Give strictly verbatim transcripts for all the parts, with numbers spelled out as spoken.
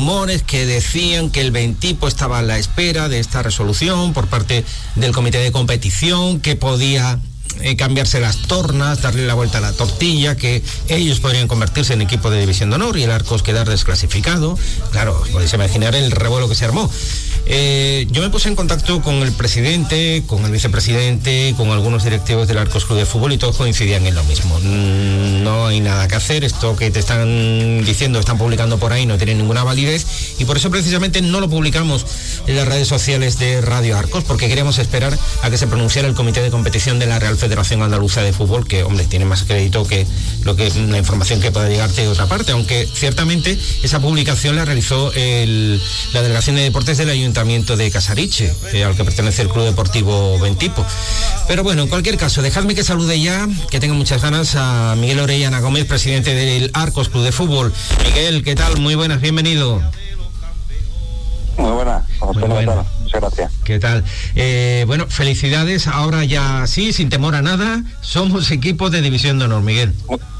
rumores que decían que el Bentipo estaba a la espera de esta resolución por parte del comité de competición, que podía eh, cambiarse las tornas, darle la vuelta a la tortilla, que ellos podrían convertirse en equipo de división de honor y el Arcos quedar desclasificado. Claro, os podéis imaginar el revuelo que se armó. Eh, yo me puse en contacto con el presidente, con el vicepresidente, con algunos directivos del Arcos Club de Fútbol y todos coincidían en lo mismo. No hay nada que hacer, esto que te están diciendo, están publicando por ahí, no tiene ninguna validez, y por eso precisamente no lo publicamos en las redes sociales de Radio Arcos, porque queríamos esperar a que se pronunciara el comité de competición de la Real Federación Andaluza de Fútbol, que, hombre, tiene más crédito que lo que la información que pueda llegarte de otra parte, aunque ciertamente esa publicación la realizó el, la Delegación de Deportes del Ayuntamiento de Casariche, eh, al que pertenece el Club Deportivo Bentipo. Pero bueno, en cualquier caso, dejadme que salude ya, que tengo muchas ganas, a Miguel Orellana Gómez, presidente del Arcos Club de Fútbol. Miguel, ¿qué tal? Muy buenas, bienvenido. Muy buenas, Muy buena. Muchas gracias. ¿Qué tal? Eh, bueno, felicidades, ahora ya sí, sin temor a nada, somos equipo de División de Honor, Miguel.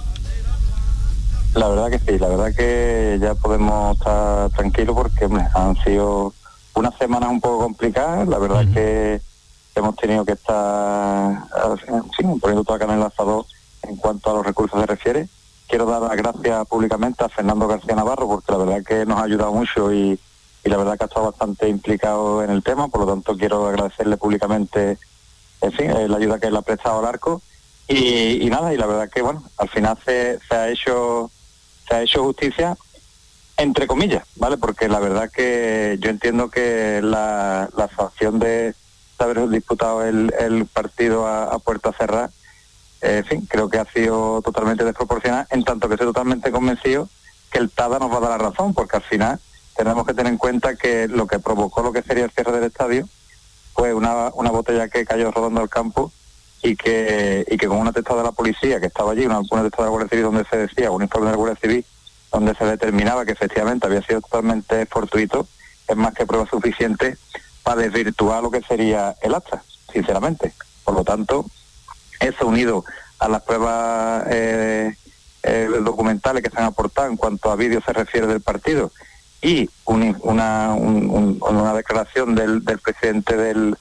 La verdad que sí, la verdad que ya podemos estar tranquilos porque hombre, han sido unas semanas un poco complicadas, la verdad uh-huh. que hemos tenido que estar sí, poniendo toda carne en el asador en cuanto a los recursos se refiere. Quiero dar las gracias públicamente a Fernando García Navarro porque la verdad que nos ha ayudado mucho y, y la verdad que ha estado bastante implicado en el tema, por lo tanto quiero agradecerle públicamente en fin, la ayuda que él ha prestado al Arco y, y nada, y la verdad que bueno, al final se, se ha hecho se ha hecho justicia entre comillas, ¿vale? Porque la verdad que yo entiendo que la, la sanción de haber disputado el, el partido a, a puerta cerrada, eh, en fin, creo que ha sido totalmente desproporcionada, en tanto que estoy totalmente convencido que el T A D A nos va a dar la razón, porque al final tenemos que tener en cuenta que lo que provocó lo que sería el cierre del estadio fue una, una botella que cayó rodando al campo y que y que con un atestado de la policía que estaba allí, una, un atestado de la Guardia Civil donde se decía, un informe de la Guardia Civil donde se determinaba que efectivamente había sido totalmente fortuito, es más que prueba suficiente para desvirtuar lo que sería el acta, sinceramente. Por lo tanto, eso unido a las pruebas eh, eh, documentales que se han aportado en cuanto a vídeos se refiere del partido y un, una, un, un, una declaración del, del presidente del,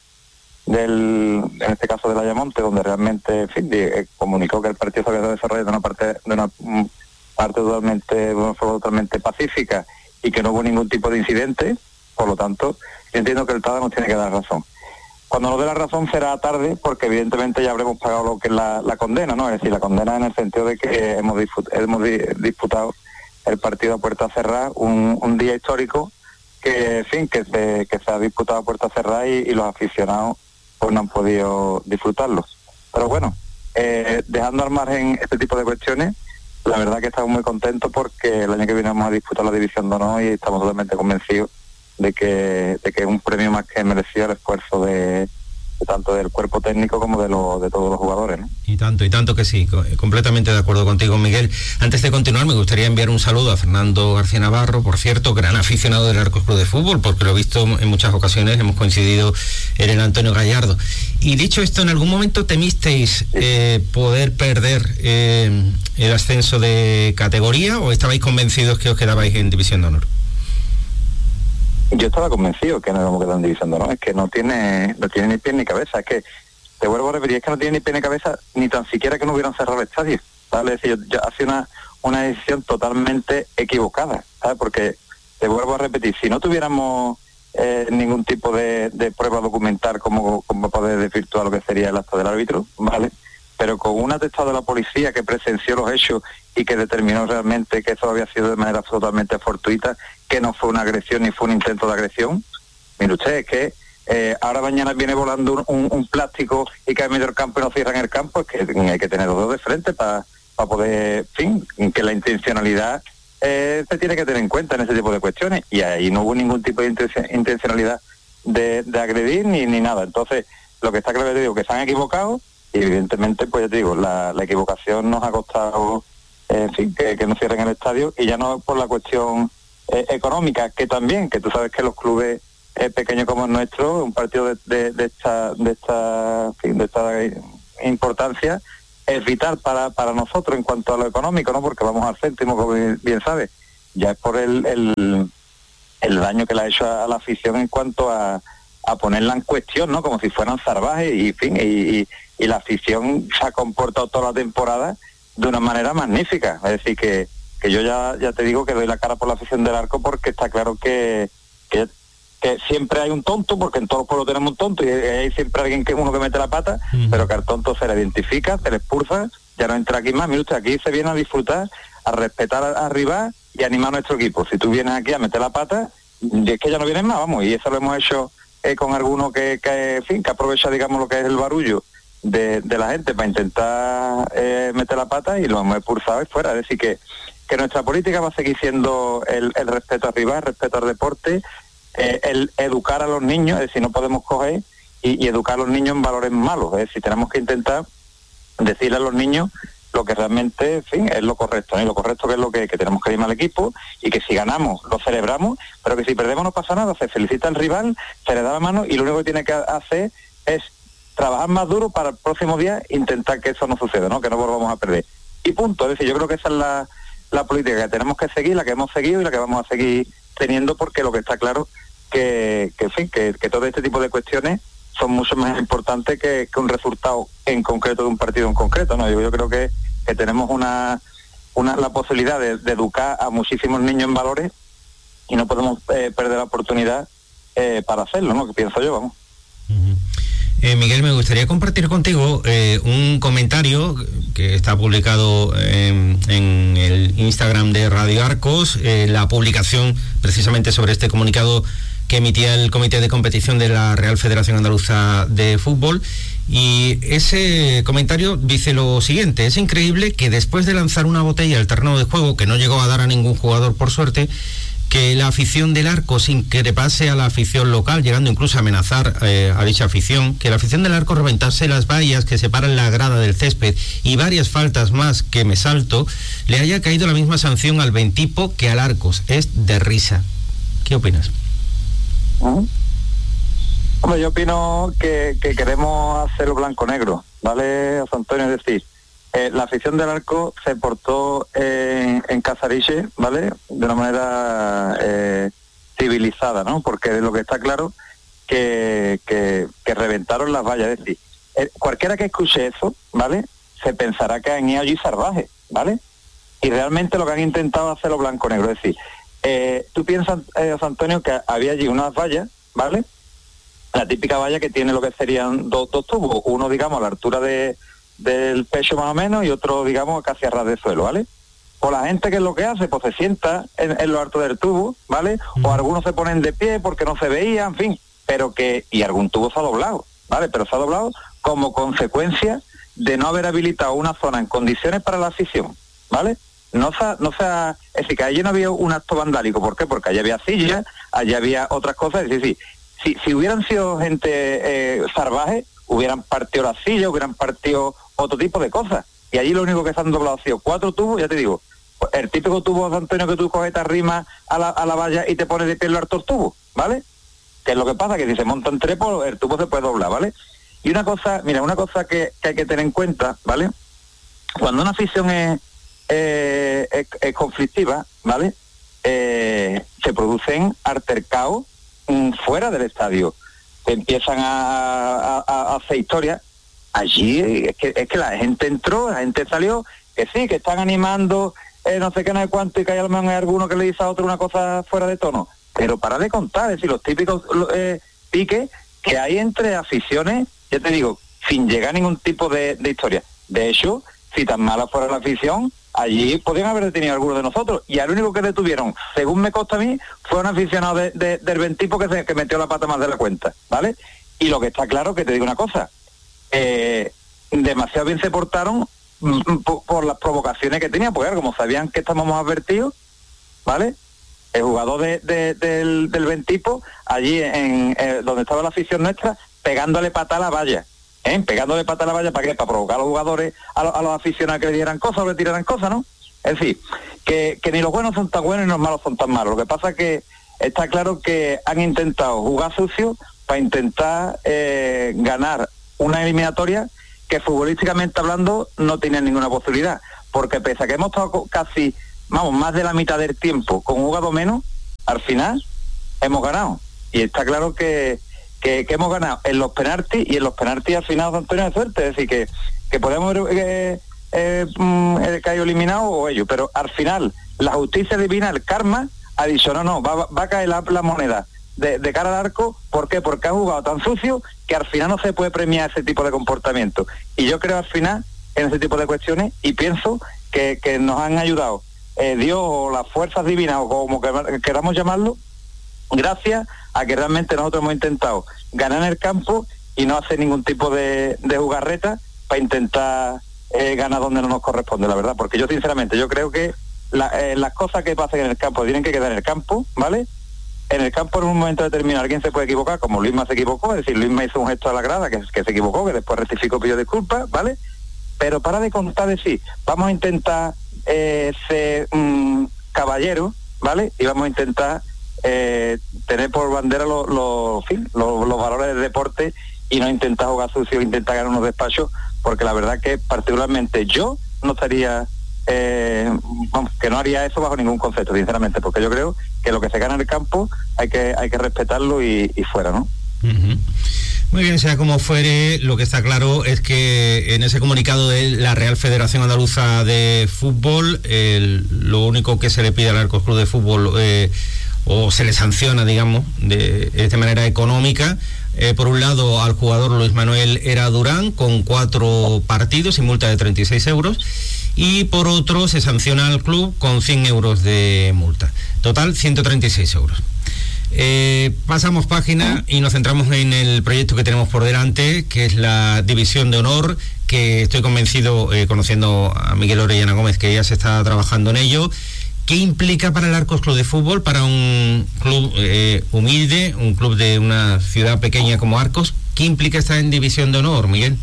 del, en este caso del Ayamonte, donde realmente en fin, eh, comunicó que el partido se había desarrollado de una parte de una parte totalmente, de una forma totalmente pacífica y que no hubo ningún tipo de incidente. Por lo tanto, yo entiendo que el T A D A nos tiene que dar razón. Cuando nos dé la razón será tarde, porque evidentemente ya habremos pagado lo que es la, la condena, ¿no? Es decir, la condena en el sentido de que hemos, disfrut- hemos di- disputado el partido a puerta cerrada, un, un día histórico que, en fin, que se, que se ha disputado a puerta cerrada y, y los aficionados pues no han podido disfrutarlo. Pero bueno, eh, dejando al margen este tipo de cuestiones, la verdad que estamos muy contentos porque el año que viene vamos a disputar la División de Honor y estamos totalmente convencidos de que de que es un premio más que merecido el esfuerzo de, de tanto del cuerpo técnico como de los de todos los jugadores, ¿no? Y tanto, y tanto que sí, completamente de acuerdo contigo, Miguel. Antes de continuar, me gustaría enviar un saludo a Fernando García Navarro, por cierto, gran aficionado del Arcos Club de Fútbol, porque lo he visto en muchas ocasiones, hemos coincidido en el Antonio Gallardo. Y dicho esto, ¿en algún momento temisteis eh, poder perder eh, el ascenso de categoría o estabais convencidos que os quedabais en División de Honor? Yo estaba convencido que no íbamos a quedar en División de Honor, es que no tiene, no tiene ni pie ni cabeza, es que, te vuelvo a repetir, es que no tiene ni pie ni cabeza, ni tan siquiera que no hubieran cerrado el estadio, ¿vale? Es decir, yo, yo hace una, una decisión totalmente equivocada, ¿sabes? Porque, te vuelvo a repetir, si no tuviéramos eh, ningún tipo de, de prueba documental como, como poder desvirtuar lo que sería el acto del árbitro, ¿vale? Pero con un atestado de la policía que presenció los hechos y que determinó realmente que eso había sido de manera totalmente fortuita, que no fue una agresión ni fue un intento de agresión. Mire usted, es que eh, ahora mañana viene volando un, un, un plástico y cae en medio del campo y no cierran el campo, es que hay que tener los dos de frente para pa poder, en fin, que la intencionalidad eh, se tiene que tener en cuenta en ese tipo de cuestiones, y ahí no hubo ningún tipo de intención, intencionalidad de, de agredir ni, ni nada. Entonces, lo que está claro, te digo, que se han equivocado, y evidentemente, pues ya te digo, la, la equivocación nos ha costado, eh, en fin, que, que nos cierren el estadio, y ya no por la cuestión eh, económica, que también, que tú sabes que los clubes eh, pequeños como el nuestro, un partido de, de, de esta de esta, en fin, de esta importancia, es vital para, para nosotros en cuanto a lo económico, ¿no? Porque vamos al céntimo, como bien sabes. Ya es por el, el el daño que le ha hecho a, a la afición en cuanto a, a ponerla en cuestión, ¿no? Como si fueran salvajes y, en fin, y, y, y la afición se ha comportado toda la temporada de una manera magnífica. Es decir, que, que yo ya, ya te digo que doy la cara por la afición del Arco, porque está claro que, que, que siempre hay un tonto, porque en todos los pueblos tenemos un tonto y hay siempre alguien que uno que mete la pata, uh-huh. pero que al tonto se le identifica, se le expulsa, ya no entra aquí más. Mire usted, aquí se viene a disfrutar, a respetar a, a rival y a animar a nuestro equipo. Si tú vienes aquí a meter la pata, es que ya no vienes más, vamos, y eso lo hemos hecho eh, con alguno que, que, en fin, que aprovecha, digamos, lo que es el barullo de, de la gente para intentar eh, meter la pata, y lo hemos expulsado y fuera. Es decir, que, que nuestra política va a seguir siendo el, el respeto al rival, el respeto al deporte, eh, el educar a los niños. Es decir, no podemos coger y, y educar a los niños en valores malos. Es decir, tenemos que intentar decirle a los niños lo que realmente, en fin, es lo correcto, ¿no? Y lo correcto que es lo que, que tenemos que animar al equipo, y que si ganamos lo celebramos, pero que si perdemos no pasa nada, se felicita al rival, se le da la mano, y lo único que tiene que hacer es trabajar más duro para el próximo día intentar que eso no suceda, ¿no? Que no volvamos a perder. Y punto. Es decir, yo creo que esa es la, la política que tenemos que seguir, la que hemos seguido y la que vamos a seguir teniendo, porque lo que está claro que, que en fin, que, que todo este tipo de cuestiones son mucho más importantes que, que un resultado en concreto de un partido en concreto, ¿no? Yo, yo creo que, que tenemos una, una la posibilidad de, de educar a muchísimos niños en valores, y no podemos eh, perder la oportunidad eh, para hacerlo, ¿no? Que pienso yo, vamos. Uh-huh. Eh, Miguel, me gustaría compartir contigo eh, un comentario que está publicado en, en el Instagram de Radio Arcos, eh, la publicación precisamente sobre este comunicado que emitía el Comité de Competición de la Real Federación Andaluza de Fútbol, y ese comentario dice lo siguiente: es increíble que después de lanzar una botella al terreno de juego, que no llegó a dar a ningún jugador por suerte, que la afición del Arco, sin que le pase a la afición local, llegando incluso a amenazar eh, a dicha afición, que la afición del Arco reventase las vallas que separan la grada del césped y varias faltas más que me salto, le haya caído la misma sanción al Ventipo que al Arcos. Es de risa. ¿Qué opinas? Uh-huh. Hombre, yo opino que, que queremos hacerlo blanco-negro, ¿vale, José Antonio? Es decir, eh, la afición del Arco se portó eh, en Casariche, ¿vale?, de una manera eh, civilizada, ¿no? Porque lo que está claro que, que, que reventaron las vallas. Es decir, eh, cualquiera que escuche eso, ¿vale?, se pensará que han ido allí salvajes, ¿vale? Y realmente lo que han intentado es hacerlo blanco-negro. Es decir, Eh, tú piensas, eh, José Antonio, que había allí unas vallas, ¿vale? La típica valla que tiene lo que serían dos, dos tubos, uno, digamos, a la altura de, del pecho más o menos, y otro, digamos, casi a ras de suelo, ¿vale? O la gente, que es lo que hace, pues se sienta en, en lo alto del tubo, ¿vale? O algunos se ponen de pie porque no se veía, en fin, pero que, y algún tubo se ha doblado, ¿vale? Pero se ha doblado como consecuencia de no haber habilitado una zona en condiciones para la afición, ¿vale? No se, no se, es decir, que allí no había un acto vandálico. ¿Por qué? Porque allí había sillas, allí había otras cosas. Es decir, si, si hubieran sido gente eh, salvaje, hubieran partido las sillas, hubieran partido otro tipo de cosas. Y allí lo único que se han doblado ha sido cuatro tubos, ya te digo, el típico tubo, Antonio, que tú coges, te arrimas a la, a la valla y te pones de pie en los hartos tubos, ¿vale? Que es lo que pasa, que si se montan trepos, el tubo se puede doblar, ¿vale? Y una cosa, mira, una cosa que, que hay que tener en cuenta, ¿vale? Cuando una afición es Eh, es, es conflictiva, ¿vale? Eh, se producen altercados mm, fuera del estadio, que empiezan a, a, a hacer historias. Allí es que, es que la gente entró, la gente salió, que sí, que están animando, eh, no sé qué, no sé cuánto, y que hay a lo mejor hay alguno que le dice a otro una cosa fuera de tono. Pero para de contar, es decir, los típicos eh, piques que hay entre aficiones, ya te digo, sin llegar a ningún tipo de, de historia. De hecho, si tan mala fuera la afición, allí podían haber detenido a algunos de nosotros, y al único que detuvieron, según me consta a mí, fue un aficionado de, de, del Ventipo que, se, que metió la pata más de la cuenta, ¿vale? Y lo que está claro, que te digo una cosa, eh, demasiado bien se portaron mm, por, por las provocaciones que tenían, porque como sabían que estábamos advertidos, ¿vale? El jugador de, de, del, del Ventipo, allí en eh, donde estaba la afición nuestra, pegándole pata a la valla. ¿Eh? Pegándole pata a la valla, ¿para qué? Para provocar a los jugadores, a, lo, a los aficionados, que le dieran cosas o le tiraran cosas, ¿no? Es decir, que, que ni los buenos son tan buenos ni los malos son tan malos. Lo que pasa es que está claro que han intentado jugar sucio para intentar eh, ganar una eliminatoria que, futbolísticamente hablando, no tenía ninguna posibilidad. Porque pese a que hemos estado casi, vamos, más de la mitad del tiempo con un jugador menos, al final hemos ganado. Y está claro que, que, que hemos ganado en los penaltis, y en los penaltis al final Antonio de suerte, es decir, que, que podemos eh, eh, eh, caer eliminado o ellos, pero al final la justicia divina, el karma, ha dicho no, no, va, va a caer la, la moneda de, de cara al arco. ¿Por qué? Porque ha jugado tan sucio que al final no se puede premiar ese tipo de comportamiento. Y yo creo al final en ese tipo de cuestiones, y pienso que, que nos han ayudado eh, Dios o las fuerzas divinas, o como que, queramos llamarlo, gracias a que realmente nosotros hemos intentado ganar en el campo y no hacer ningún tipo de, de jugarreta para intentar eh, ganar donde no nos corresponde, la verdad. Porque yo sinceramente, yo creo que la, eh, las cosas que pasan en el campo tienen que quedar en el campo, ¿vale? En el campo en un momento determinado alguien se puede equivocar, como Luisma se equivocó, es decir, Luisma hizo un gesto a la grada que, que se equivocó, que después rectificó, pidió disculpas, ¿vale? Pero para de contar decir, vamos a intentar eh, ser um, caballeros, ¿vale? Y vamos a intentar eh, tener por bandera los lo, lo, lo valores del deporte y no intentar jugar sucio, intentar ganar unos despachos, porque la verdad que particularmente yo no estaría, eh, vamos, que no haría eso bajo ningún concepto, sinceramente, porque yo creo que lo que se gana en el campo hay que hay que respetarlo y, y fuera, ¿no? Uh-huh. Muy bien, sea como fuere, lo que está claro es que en ese comunicado de la Real Federación Andaluza de Fútbol, el, lo único que se le pide al Arcos Club de Fútbol, eh, o se le sanciona, digamos, de, de manera económica, eh, por un lado al jugador Luis Manuel Era Durán, con cuatro partidos y multa de treinta y seis euros, y por otro se sanciona al club con cien euros de multa. Total, ciento treinta y seis euros. Eh, pasamos página y nos centramos en el proyecto que tenemos por delante, que es la División de Honor, que estoy convencido, eh, conociendo a Miguel Orellana Gómez, que ya se está trabajando en ello. ¿Qué implica para el Arcos Club de Fútbol, para un club eh, humilde, un club de una ciudad pequeña como Arcos? ¿Qué implica estar en División de Honor, Miguel?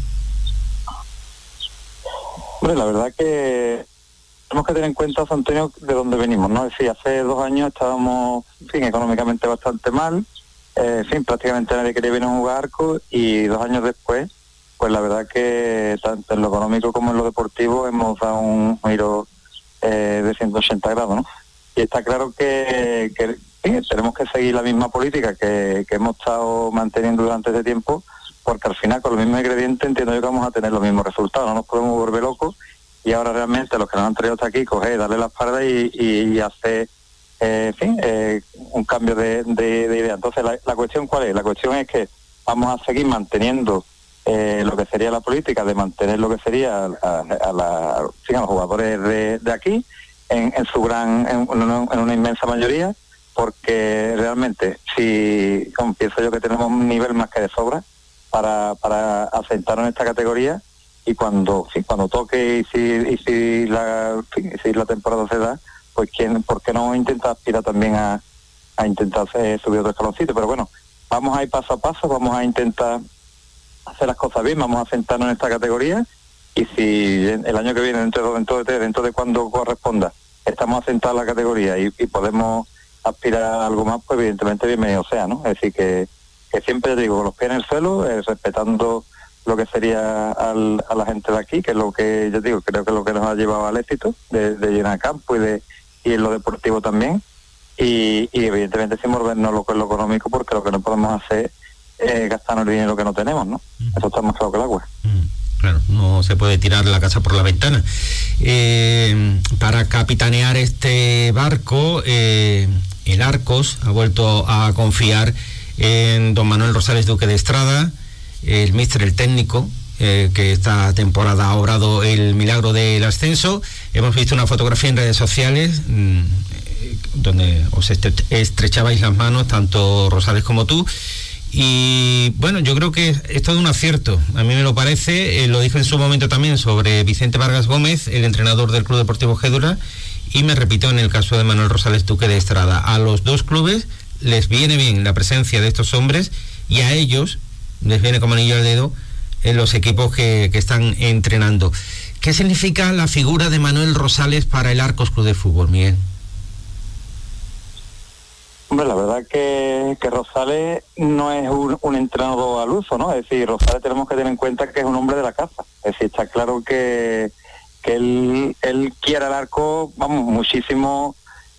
Bueno, la verdad que tenemos que tener en cuenta, Antonio, de dónde venimos, ¿no? Es decir, hace dos años estábamos, en fin, económicamente bastante mal, eh, en fin, prácticamente nadie quería venir a jugar a Arcos, y dos años después, pues la verdad que tanto en lo económico como en lo deportivo hemos dado un giro eh, de ciento ochenta grados, ¿no? Y está claro que, que sí, tenemos que seguir la misma política que, que hemos estado manteniendo durante ese tiempo, porque al final con los mismos ingredientes entiendo yo que vamos a tener los mismos resultados, no nos podemos volver locos. Y ahora realmente los que nos han traído hasta aquí, coger, darle la espalda y, y, y hacer, eh, en fin, eh, un cambio de, de, de idea. Entonces, la, la cuestión ¿cuál es? La cuestión es que vamos a seguir manteniendo eh, lo que sería la política de mantener lo que sería a, a, la, sí, a los jugadores de, de aquí, en, en su gran, en, en una inmensa mayoría, porque realmente, si como pienso yo que tenemos un nivel más que de sobra para, para asentarnos en esta categoría. Y cuando sí, cuando toque y si y si la sí, si la temporada se da, pues quién, ¿por qué no intentar aspirar también a, a intentar eh, subir otro escaloncito? Pero bueno, vamos a ir paso a paso, vamos a intentar hacer las cosas bien, vamos a sentarnos en esta categoría, y si el año que viene, dentro, dentro de dentro de cuando corresponda, estamos asentados en la categoría y, y podemos aspirar a algo más, pues evidentemente bienvenido sea, ¿no? Es decir, que, que siempre digo, con los pies en el suelo, eh, respetando lo que sería al, a la gente de aquí, que es lo que yo digo, creo que es lo que nos ha llevado al éxito, de, de llenar campo y de y en lo deportivo también, y, y evidentemente sin volvernos lo que es lo económico, porque lo que no podemos hacer es gastarnos el dinero que no tenemos, ¿no? Mm. Eso está más claro que el agua. Mm, claro, no se puede tirar la casa por la ventana. Eh, para capitanear este barco, eh, el Arcos ha vuelto a confiar en don Manuel Rosales Duque de Estrada, el míster, el técnico, eh, que esta temporada ha obrado el milagro del ascenso. Hemos visto una fotografía en redes sociales mmm, eh, donde os estrechabais las manos, tanto Rosales como tú, y bueno, yo creo que es todo un acierto, a mí me lo parece. Eh, lo dije en su momento también sobre Vicente Vargas Gómez, el entrenador del Club Deportivo Gédula, y me repito en el caso de Manuel Rosales Duque de Estrada. A los dos clubes les viene bien la presencia de estos hombres, y a ellos les viene como anillo al dedo en los equipos que, que están entrenando. ¿Qué significa la figura de Manuel Rosales para el Arcos Club de Fútbol, Miguel? Hombre, la verdad que, que Rosales no es un, un entrenador al uso, ¿no? Es decir, Rosales tenemos que tener en cuenta que es un hombre de la casa. Es decir, está claro que, que él, él quiere al Arco, vamos, muchísimo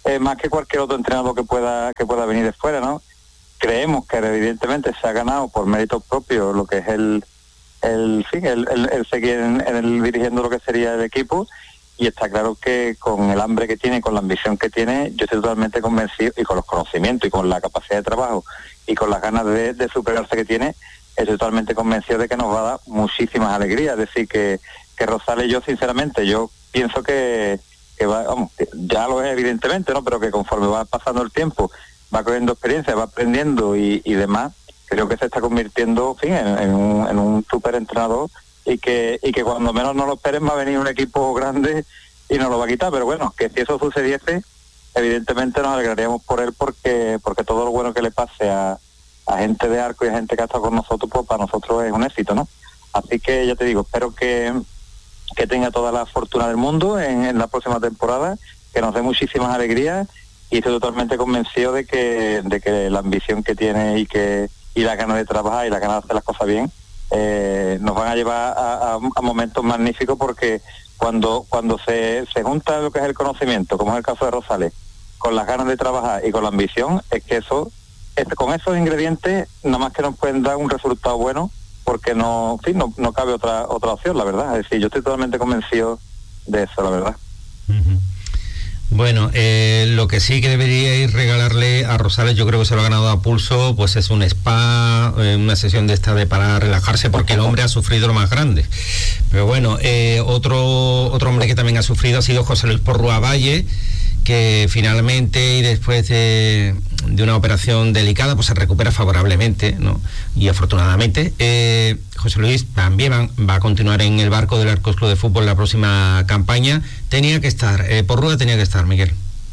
eh, más que cualquier otro entrenador que pueda que pueda venir de fuera, ¿no? Creemos que evidentemente se ha ganado por méritos propios lo que es el el sí, el, el, el seguir en, en el dirigiendo lo que sería el equipo, y está claro que con el hambre que tiene, con la ambición que tiene, yo estoy totalmente convencido, y con los conocimientos y con la capacidad de trabajo y con las ganas de, de superarse que tiene, estoy totalmente convencido de que nos va a dar muchísimas alegrías. Es decir, que, que Rosales, yo sinceramente, yo pienso que, que va, vamos, que ya lo es evidentemente, ¿no? Pero que conforme va pasando el tiempo, va cogiendo experiencia, va aprendiendo y, y demás, creo que se está convirtiendo, en fin, en, en un, en un súper entrenador, y que y que cuando menos no lo esperen va a venir un equipo grande y nos lo va a quitar. Pero bueno, que si eso sucediese, evidentemente nos alegraríamos por él, porque porque todo lo bueno que le pase a, a gente de Arco y a gente que ha estado con nosotros, pues para nosotros es un éxito, ¿no? Así que ya te digo, espero que, que tenga toda la fortuna del mundo en, en la próxima temporada, que nos dé muchísimas alegrías, y estoy totalmente convencido de que de que la ambición que tiene y que y la ganas de trabajar y la ganas de hacer las cosas bien eh, nos van a llevar a, a, a momentos magníficos, porque cuando cuando se, se junta lo que es el conocimiento, como es el caso de Rosales, con las ganas de trabajar y con la ambición, es que eso, es, con esos ingredientes, nada más que nos pueden dar un resultado bueno, porque no, en fin, no, no cabe otra otra opción, la verdad. Es decir, yo estoy totalmente convencido de eso, la verdad. Uh-huh. Bueno, eh, lo que sí que deberíais regalarle a Rosales, yo creo que se lo ha ganado a pulso, pues es un spa, eh, una sesión de esta de para relajarse, porque el hombre ha sufrido lo más grande. Pero bueno, eh, otro otro hombre que también ha sufrido ha sido José Luis Porrúa Valle, que finalmente y después de, de una operación delicada, pues se recupera favorablemente, ¿no? Y afortunadamente, eh, José Luis también va, va a continuar en el barco del Arcos Club de Fútbol la próxima campaña. Tenía que estar, eh, Porrúa tenía que estar, Miguel.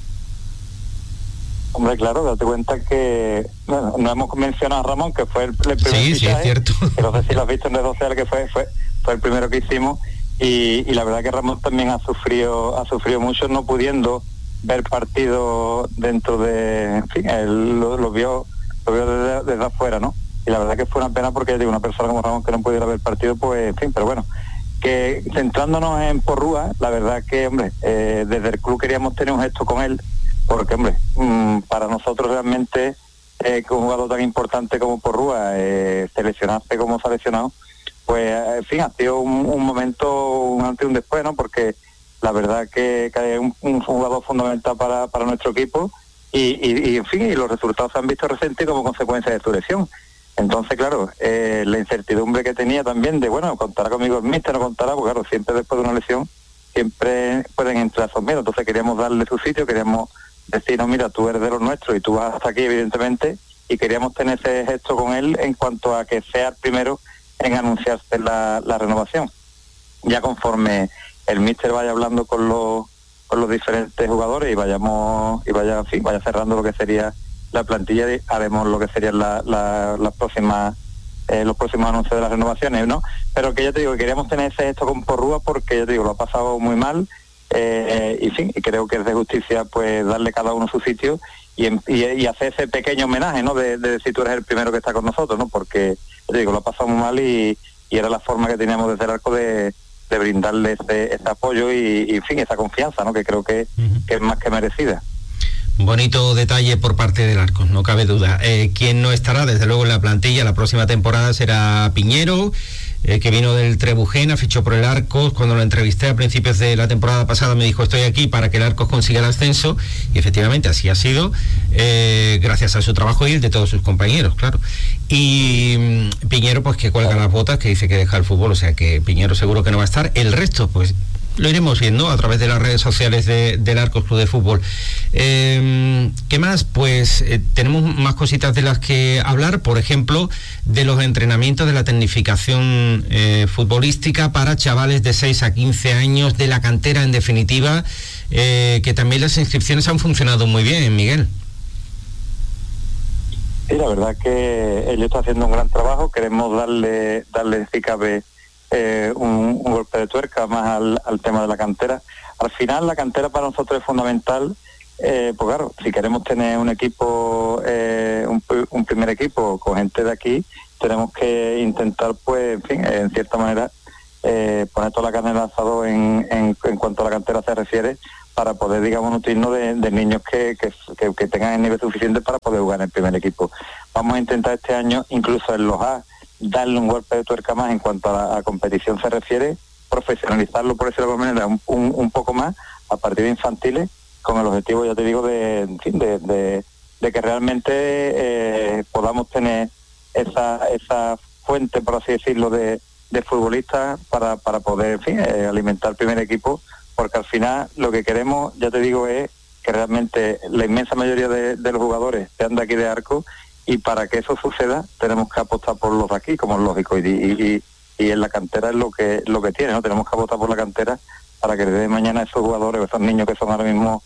Hombre, claro, date cuenta que, bueno, no hemos mencionado a Ramón, que fue el, el primer sí, fichaje, sí, es cierto. Que no sé si lo has visto en redes sociales, que fue, fue, fue el primero que hicimos, y, y la verdad que Ramón también ha sufrido, ha sufrido mucho, no pudiendo ver partido dentro de, en fin, él lo, lo vio, lo vio desde, desde afuera, ¿no? Y la verdad que fue una pena, porque digo, una persona como Ramón que no pudiera ver partido, pues, en fin, pero bueno, que centrándonos en Porrúa, la verdad que, hombre, eh, desde el club queríamos tener un gesto con él, porque, hombre, mmm, para nosotros realmente, eh, que un jugador tan importante como Porrúa, eh, seleccionarse como se ha seleccionado, pues, en fin, ha sido un, un momento, un antes y un después, ¿no? Porque la verdad que, que es un, un jugador fundamental para, para nuestro equipo, y, y, y, en fin, y los resultados se han visto recientes como consecuencia de su lesión. Entonces, claro, eh, la incertidumbre que tenía también de, bueno, contará conmigo el míster, no contará, porque claro, siempre después de una lesión, siempre pueden entrar esos miedos. Entonces queríamos darle su sitio, queríamos decir, no, mira, tú eres de los nuestros y tú vas hasta aquí, evidentemente, y queríamos tener ese gesto con él en cuanto a que sea el primero en anunciarse la, la renovación. Ya conforme el míster vaya hablando con los con los diferentes jugadores y vayamos y vaya, en fin, vaya cerrando lo que sería la plantilla, y haremos lo que serían la, la, las próximas eh, los próximos anuncios de las renovaciones, ¿no? Pero que ya te digo, que queríamos tener ese gesto con Porrúa, porque ya te digo, lo ha pasado muy mal, eh, y fin, y creo que es de justicia pues darle cada uno su sitio y, y, y hacer ese pequeño homenaje, ¿no? De, de decir, tú eres el primero que está con nosotros, ¿no? Porque ya te digo, lo ha pasado muy mal, y, y era la forma que teníamos desde el Arco de de brindarle ese, ese apoyo y, y, en fin, esa confianza, ¿no? Que creo que, uh-huh. que es más que merecida. Bonito detalle por parte del Arcos, no cabe duda. Eh, quien no estará, desde luego, en la plantilla la próxima temporada será Piñero, eh, que vino del Trebujena, fichó por el Arcos. Cuando lo entrevisté a principios de la temporada pasada me dijo, estoy aquí para que el Arcos consiga el ascenso, y efectivamente así ha sido, eh, gracias a su trabajo y el de todos sus compañeros, claro. Y mm, Piñero, pues que cuelga las botas, que dice que deja el fútbol, o sea que Piñero seguro que no va a estar. El resto, pues lo iremos viendo a través de las redes sociales de, del Arcos Club de Fútbol. Eh, ¿Qué más? Pues eh, tenemos más cositas de las que hablar, por ejemplo, de los entrenamientos de la tecnificación eh, futbolística para chavales de seis a quince años, de la cantera en definitiva, eh, que también las inscripciones han funcionado muy bien, Miguel. Sí, la verdad que él está haciendo un gran trabajo, queremos darle, darle si cabe, Eh, un, un golpe de tuerca más al, al tema de la cantera. Al final la cantera para nosotros es fundamental, eh, pues claro, si queremos tener un equipo, eh, un, un primer equipo con gente de aquí, tenemos que intentar, pues, en fin, eh, en cierta manera, eh, poner toda la carne en el asador en, en, en cuanto a la cantera se refiere, para poder, digamos, nutrirnos de, de niños que, que, que, que tengan el nivel suficiente para poder jugar en el primer equipo. Vamos a intentar este año, incluso en los A, darle un golpe de tuerca más en cuanto a la a competición se refiere, profesionalizarlo, por decirlo de alguna manera, un, un, un poco más a partir de infantiles, con el objetivo, ya te digo, de, en fin, de, de, de que realmente eh, podamos tener esa esa fuente, por así decirlo, de, de futbolistas para, para poder, en fin, eh, alimentar el primer equipo, porque al final lo que queremos, ya te digo, es que realmente la inmensa mayoría de, de los jugadores sean de aquí de Arcos, y para que eso suceda tenemos que apostar por los de aquí, como es lógico, y, y, y en la cantera es lo que lo que tiene, ¿no? Tenemos que apostar por la cantera para que desde mañana esos jugadores, esos niños que son ahora mismo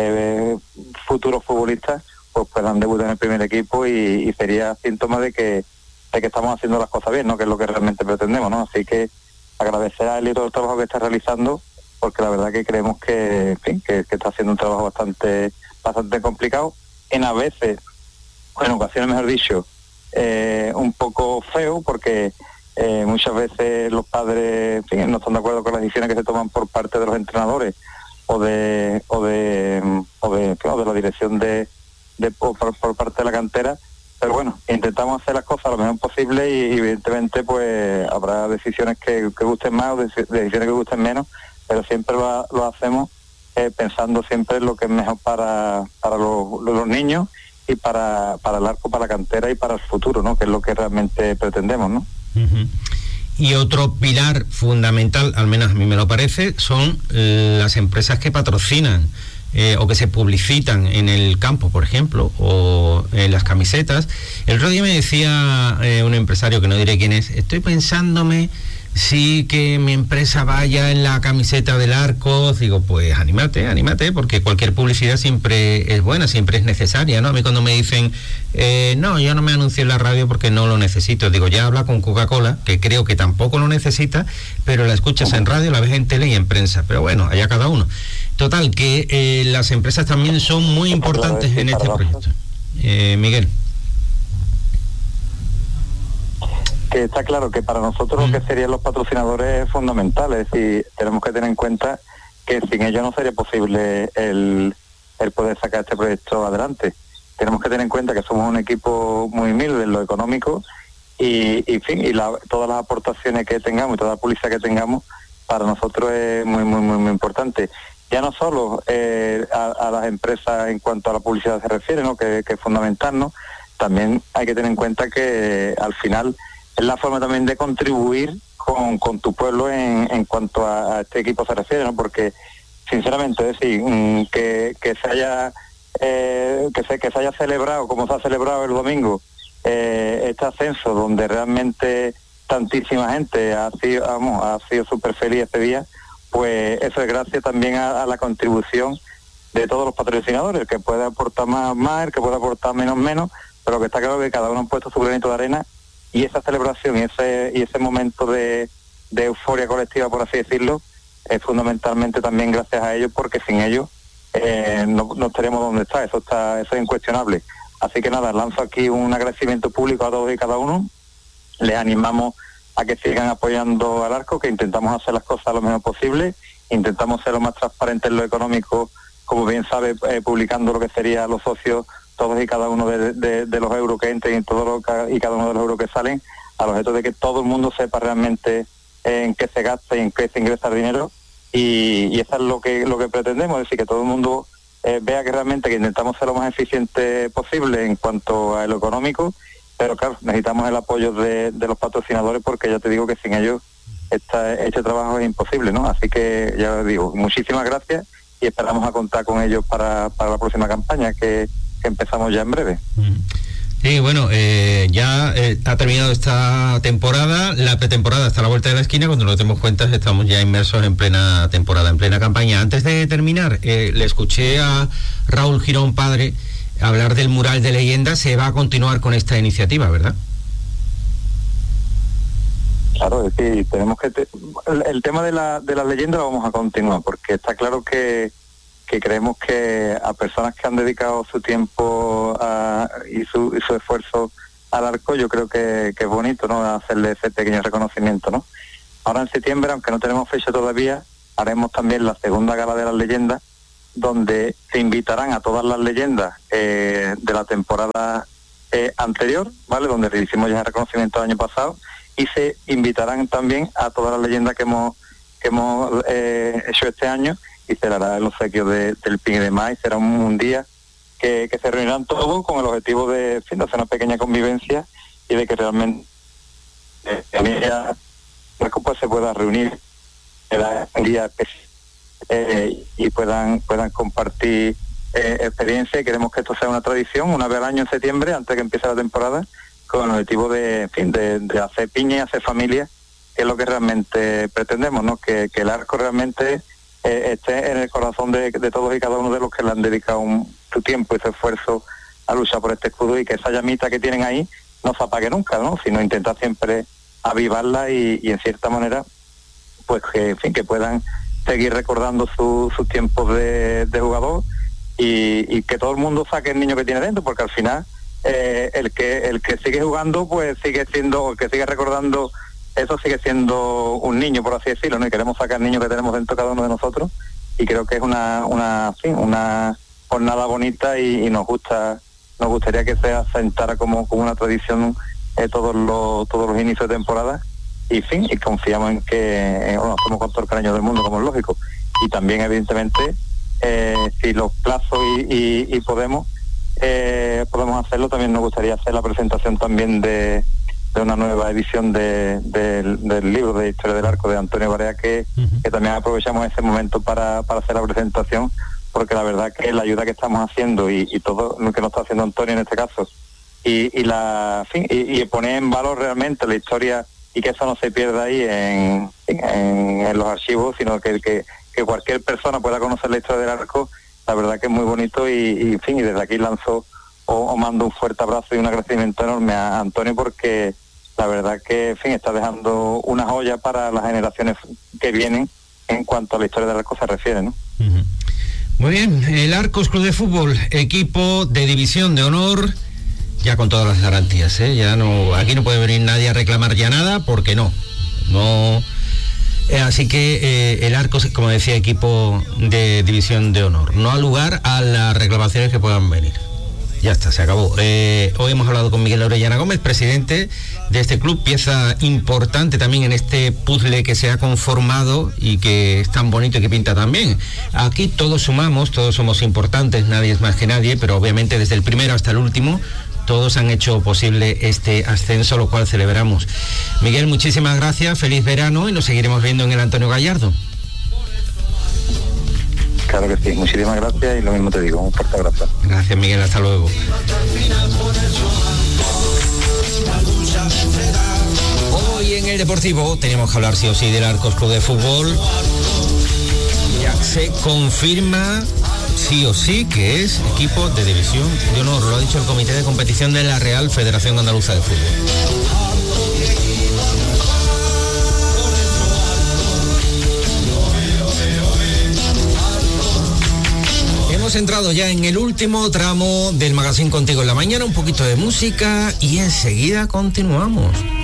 eh, futuros futbolistas, pues puedan debutar en el primer equipo, y, y sería síntoma de que de que estamos haciendo las cosas bien, ¿no? Que es lo que realmente pretendemos, ¿no? Así que agradecer a él y todo el trabajo que está realizando, porque la verdad que creemos que, en fin, que, que está haciendo un trabajo bastante bastante complicado, en a veces, en ocasiones mejor dicho, eh, un poco feo, porque eh, muchas veces los padres, en fin, no están de acuerdo con las decisiones que se toman por parte de los entrenadores o de o de o de, o de la dirección de, de por, por parte de la cantera. Pero bueno, intentamos hacer las cosas lo mejor posible, y, y evidentemente pues habrá decisiones que, que gusten más o decisiones que gusten menos, pero siempre lo, lo hacemos eh, pensando siempre en lo que es mejor para, para los, los niños, y para, para el Arco, para la cantera y para el futuro, ¿no? Que es lo que realmente pretendemos, ¿no? Uh-huh. Y otro pilar fundamental, al menos a mí me lo parece, son eh, las empresas que patrocinan Eh, o que se publicitan en el campo, por ejemplo, o en las camisetas. El otro día me decía eh, un empresario, que no diré quién es, estoy pensándome si que mi empresa vaya en la camiseta del Arcos. Digo, pues anímate, anímate, porque cualquier publicidad siempre es buena, siempre es necesaria, ¿no? A mí cuando me dicen, eh, no, yo no me anuncio en la radio porque no lo necesito, digo, ya habla con Coca-Cola, que creo que tampoco lo necesita, pero la escuchas en radio, la ves en tele y en prensa, pero bueno, allá cada uno. Total, que eh, las empresas también son muy importantes en este proyecto. Eh, Miguel. Que está claro que para nosotros mm. lo que serían los patrocinadores fundamentales, y tenemos que tener en cuenta que sin ellos no sería posible el, el poder sacar este proyecto adelante. Tenemos que tener en cuenta que somos un equipo muy humilde en lo económico, y, y en fin, y la, todas las aportaciones que tengamos y toda la publicidad que tengamos para nosotros es muy, muy, muy, muy importante. Ya no solo eh, a, a las empresas en cuanto a la publicidad se refiere, ¿no? que, que es fundamental, ¿no? También hay que tener en cuenta que al final es la forma también de contribuir con, con tu pueblo en, en cuanto a, a este equipo se refiere, ¿no? Porque sinceramente, es decir, que, que se haya eh, que se que se haya celebrado como se ha celebrado el domingo eh, este ascenso, donde realmente tantísima gente ha sido, vamos, ha sido súper feliz este día, pues eso es gracias también a, a la contribución de todos los patrocinadores, el que puede aportar más, más, el que puede aportar menos, menos, pero que está claro que cada uno ha puesto su granito de arena, y esa celebración y ese y ese momento de, de euforia colectiva, por así decirlo, es fundamentalmente también gracias a ellos, porque sin ellos eh, no, no estaremos donde está, eso está, eso es incuestionable. Así que nada, lanzo aquí un agradecimiento público a todos y cada uno, les animamos a que sigan apoyando al Arco, que intentamos hacer las cosas lo mejor posible, intentamos ser lo más transparentes en lo económico, como bien sabe, eh, publicando lo que serían los socios, todos y cada uno de, de, de los euros que entren y todo lo, y cada uno de los euros que salen, al objeto de que todo el mundo sepa realmente en qué se gasta y en qué se ingresa el dinero, y, y eso es lo que lo que pretendemos, es decir, que todo el mundo eh, vea que realmente que intentamos ser lo más eficiente posible en cuanto a lo económico, pero claro, necesitamos el apoyo de, de los patrocinadores, porque ya te digo que sin ellos esta, este trabajo es imposible, ¿no? Así que ya digo, muchísimas gracias, y esperamos a contar con ellos para, para la próxima campaña que, que empezamos ya en breve. Sí, bueno, eh, ya eh, ha terminado esta temporada, la pretemporada está a la vuelta de la esquina, cuando nos demos cuenta estamos ya inmersos en plena temporada, en plena campaña. Antes de terminar, eh, le escuché a Raúl Girón, padre, hablar del mural de leyenda. Se va a continuar con esta iniciativa, ¿verdad? Claro, es decir, tenemos que te... el, el tema de la de las leyendas lo vamos a continuar, porque está claro que que creemos que a personas que han dedicado su tiempo a, y, su, y su esfuerzo al Arco, yo creo que, que es bonito, ¿no?, hacerle ese pequeño reconocimiento, ¿no? Ahora en septiembre, aunque no tenemos fecha todavía, haremos también la segunda gala de las leyendas, donde se invitarán a todas las leyendas eh, de la temporada eh, anterior, ¿vale? Donde le hicimos ya el reconocimiento el año pasado, y se invitarán también a todas las leyendas que hemos que hemos eh, hecho este año, y se hará el obsequio de, del Pin y demás, y será un, un día que, que se reunirán todos con el objetivo de, en fin, de hacer una pequeña convivencia y de que realmente eh, ella, pues, se pueda reunir en el día eh, y puedan puedan compartir eh, experiencia. Y queremos que esto sea una tradición una vez al año en septiembre, antes de que empiece la temporada, con el objetivo de, en fin, de, de hacer piña y hacer familia, que es lo que realmente pretendemos, ¿no? Que, que el arco realmente eh, esté en el corazón de, de todos y cada uno de los que le han dedicado un, su tiempo y su esfuerzo a luchar por este escudo, y que esa llamita que tienen ahí no se apague nunca, ¿no? Sino intentar siempre avivarla y, y en cierta manera, pues que, en fin, que puedan seguir recordando su, sus tiempos de, de jugador, y, y que todo el mundo saque el niño que tiene dentro, porque al final eh, el que el que sigue jugando pues sigue siendo, el que sigue recordando eso sigue siendo un niño, por así decirlo, ¿no? Y queremos sacar el niño que tenemos dentro cada uno de nosotros, y creo que es una una sí, una jornada bonita, y, y nos gusta nos gustaría que se asentara como, como una tradición eh, todos los todos los inicios de temporada, y fin, y confiamos en que eh, bueno, hacemos con todo el cariño del mundo, como es lógico, y también evidentemente eh, si los plazos y, y, y podemos eh, podemos hacerlo, también nos gustaría hacer la presentación también de, de una nueva edición de, de, del libro de Historia del Arco de Antonio Barea, que, uh-huh. que también aprovechamos ese momento para, para hacer la presentación, porque la verdad que la ayuda que estamos haciendo y, y todo lo que nos está haciendo Antonio en este caso, y, y la en fin, y, y poner en valor realmente la historia, y que eso no se pierda ahí en, en, en los archivos, sino que, que, que cualquier persona pueda conocer la historia del arco, la verdad que es muy bonito, y, y en fin, y desde aquí lanzo o, o mando un fuerte abrazo y un agradecimiento enorme a Antonio, porque la verdad que, en fin, está dejando una joya para las generaciones que vienen en cuanto a la historia del arco se refiere, ¿no? Uh-huh. Muy bien, el Arcos Club de Fútbol, equipo de división de honor, ya con todas las garantías, ¿eh? Ya no, aquí no puede venir nadie a reclamar ya nada, porque no, no, eh, así que eh, el Arcos, como decía, equipo de división de honor, no ha lugar a las reclamaciones que puedan venir. Ya está, se acabó. Eh, hoy hemos hablado con Miguel Orellana Gómez, presidente de este club, pieza importante también en este puzzle que se ha conformado y que es tan bonito y que pinta tan bien. Aquí todos sumamos, todos somos importantes, nadie es más que nadie, pero obviamente desde el primero hasta el último, todos han hecho posible este ascenso, lo cual celebramos. Miguel, muchísimas gracias, feliz verano, y nos seguiremos viendo en el Antonio Gallardo. Claro que sí, muchísimas gracias, y lo mismo te digo, un fuerte abrazo. Gracias, Miguel, hasta luego. Hoy en el Deportivo tenemos que hablar sí o sí del Arcos Club de Fútbol. Ya se confirma sí o sí que es equipo de división de honor, lo ha dicho el Comité de Competición de la Real Federación Andaluza de Fútbol. Hemos entrado ya en el último tramo del magazine Contigo en la Mañana, un poquito de música y enseguida continuamos.